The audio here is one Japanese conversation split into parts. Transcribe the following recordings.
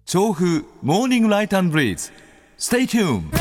調布モーニングライト&ブリーズ Stay tuned。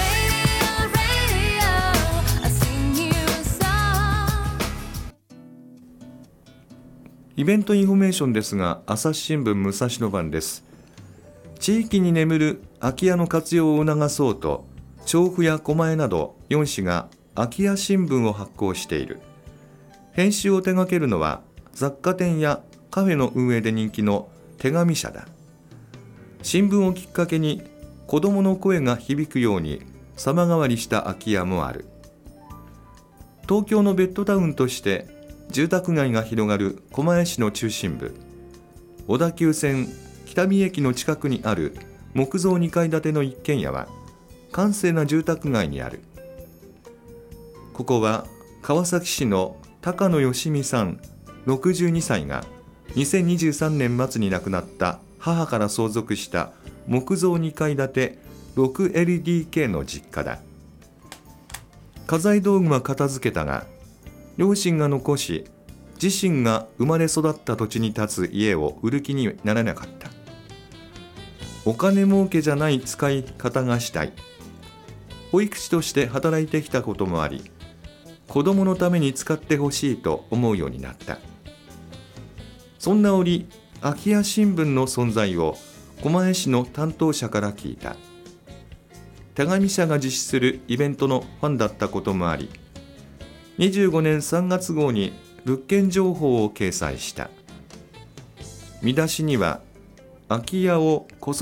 イベントインフォメーションですが、朝日新聞武蔵野版です。地域に眠る空き家の活用を促そうと、調布や狛江など4市が空き家新聞を発行している。編集を手掛けるのは雑貨店やカフェの運営で人気の手紙社だ。新聞をきっかけに子どもの声が響くように様変わりした空き家もある。東京のベッドタウンとして住宅街が広がる狛江市の中心部、小田急線北見駅の近くにある木造2階建ての一軒家は閑静な住宅街にある。ここは川崎市の高野義美さん62歳が2023年末に亡くなった母から相続した木造2階建て 6LDK の実家だ。家財道具は片付けたが、両親が残し自身が生まれ育った土地に建つ家を売る気にならなかった。お金儲けじゃない使い方がしたい。保育士として働いてきたこともあり、子供のために使ってほしいと思うようになった。そんな折、空き家新聞の存在を狛江市の担当者から聞いた。手紙社が実施するイベントのファンだったこともあり、25年3月号に物件情報を掲載した。見出しには、空き家を子育